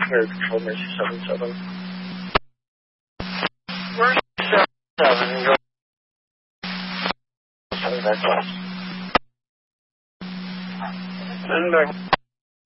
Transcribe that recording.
Air Control Mercy 77. Mercy 77, go 79 class. Send back.